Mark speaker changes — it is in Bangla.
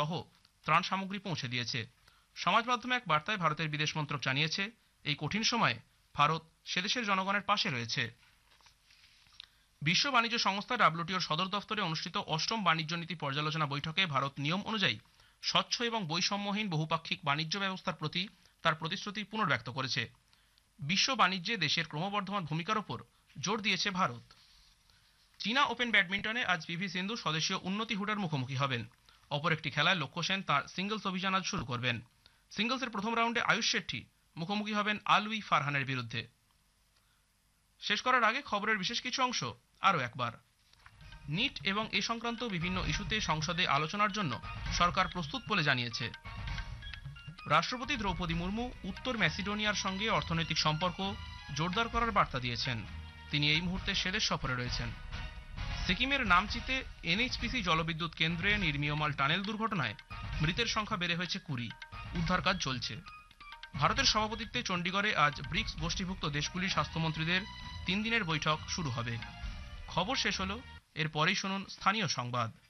Speaker 1: সহ ত্রাণ সামগ্রী পৌঁছে দিয়েছে। সমাজ মাধ্যমে এক বার্তায় ভারতের বিদেশ মন্ত্রক জানিয়েছে, এই কঠিন সময়ে ভারত সেদেশের জনগণের পাশে রয়েছে। বিশ্ব বাণিজ্য সংস্থা WTOর সদর দফতরে অনুষ্ঠিত অষ্টম বাণিজ্য নীতি পর্যালোচনা বৈঠকে ভারত নিয়ম অনুযায়ী স্বচ্ছ এবং বৈষম্যহীন বহুপাক্ষিক বাণিজ্য ব্যবস্থার প্রতি তার প্রতিশ্রুতি পুনর্ব্যক্ত করেছে। বিশ্ব বাণিজ্যে দেশের ক্রমবর্ধমান ভূমিকার ওপর জোর দিয়েছে ভারত। চীনা ওপেন ব্যাডমিন্টনে আজ PV সিন্ধু স্বদেশীয় উন্নতি হুডার মুখোমুখি হবেন। অপর একটি খেলায় লক্ষ্য সেন তাঁর সিঙ্গলস অভিযান আজ শুরু করবেন। সিঙ্গলসের প্রথম রাউন্ডে আয়ুষ শেট্টি মুখোমুখি হবেন আলউই ফারহানের বিরুদ্ধে। শেষ করার আগে খবরের বিশেষ কিছু অংশ আরও একবার। নিট এবং এ সংক্রান্ত বিভিন্ন ইস্যুতে সংসদে আলোচনার জন্য সরকার প্রস্তুত বলে জানিয়েছে। রাষ্ট্রপতি দ্রৌপদী মুর্মু উত্তর ম্যাসিডোনিয়ার সঙ্গে অর্থনৈতিক সম্পর্ক জোরদার করার বার্তা দিয়েছেন। তিনি এই মুহূর্তে সেদেশ সফরে রয়েছেন। সিকিমের নামচিতে NHPC জলবিদ্যুৎ কেন্দ্রে নির্মীয়মাল টানেল দুর্ঘটনায় মৃতের সংখ্যা বেড়ে হয়েছে 20। উদ্ধার কাজ চলছে। ভারতের সভাপতিত্বে চণ্ডীগড়ে আজ ব্রিক্স গোষ্ঠীভুক্ত দেশগুলির স্বাস্থ্যমন্ত্রীদের 3 দিনের বৈঠক শুরু হবে। খবর শেষ হলো, এরপরেই শুনুন স্থানীয় সংবাদ।